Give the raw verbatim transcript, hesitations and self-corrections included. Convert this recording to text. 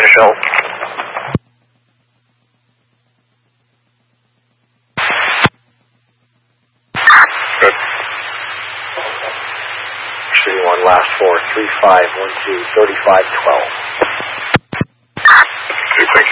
Michelle. Good. three one, last four, three five one two, thirty-five twelve. Okay, thank you.